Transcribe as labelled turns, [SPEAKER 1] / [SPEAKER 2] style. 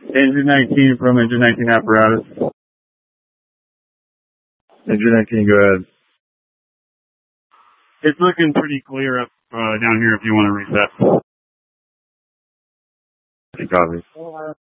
[SPEAKER 1] Engine 19 from Engine 19 apparatus. Engine 19, go ahead. It's looking pretty clear up down here if you want to reset. Copy.